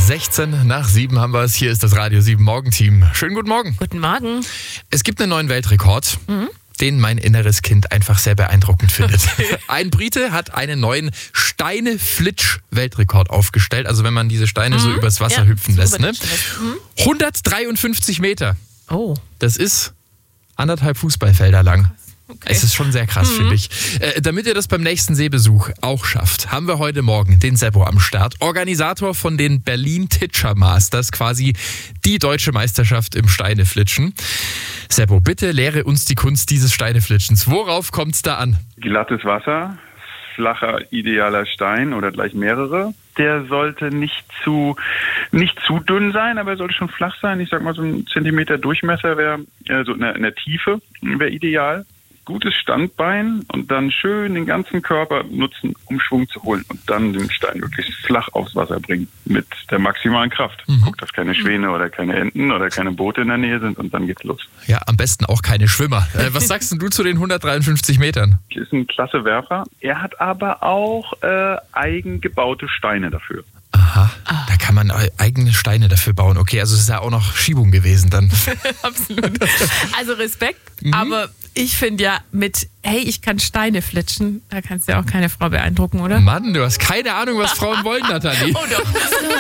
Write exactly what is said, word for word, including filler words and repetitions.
sechzehn nach sieben haben wir es. Hier ist das Radio sieben Morgenteam. Schönen guten Morgen. Guten Morgen. Es gibt einen neuen Weltrekord, mhm. den mein inneres Kind einfach sehr beeindruckend findet. Okay. Ein Brite hat einen neuen Steine-Flitsch-Weltrekord aufgestellt. Also wenn man diese Steine mhm. so übers Wasser ja, hüpfen lässt. Ne? Mhm. hundertdreiundfünfzig Meter. Oh. Das ist anderthalb Fußballfelder lang. Okay. Es ist schon sehr krass, mhm. finde ich. Äh, damit ihr das beim nächsten Seebesuch auch schafft, haben wir heute Morgen den Seppo am Start. Organisator von den Berlin Titscher Masters, quasi die deutsche Meisterschaft im Steineflitschen. Seppo, bitte lehre uns die Kunst dieses Steineflitschens. Worauf kommt es da an? Glattes Wasser, flacher, idealer Stein oder gleich mehrere. Der sollte nicht zu nicht zu dünn sein, aber er sollte schon flach sein. Ich sag mal, so ein Zentimeter Durchmesser wäre, also in der, in der Tiefe wäre ideal. Gutes Standbein und dann schön den ganzen Körper nutzen, um Schwung zu holen und dann den Stein wirklich flach aufs Wasser bringen mit der maximalen Kraft. Mhm. Guck, dass keine Schwäne oder keine Enten oder keine Boote in der Nähe sind und dann geht's los. Ja, am besten auch keine Schwimmer. Äh, was sagst denn du zu den hundertdreiundfünfzig Metern? Ist ein klasse Werfer. Er hat aber auch äh, eigengebaute Steine dafür. Aha, ah. da kann man eigene Steine dafür bauen. Okay, also es ist ja auch noch Schiebung gewesen dann. Absolut. Also Respekt, mhm. aber ich finde ja mit, hey, ich kann Steine flitschen, da kannst du ja auch keine Frau beeindrucken, oder? Mann, du hast keine Ahnung, was Frauen wollen, Nathalie. Oh doch.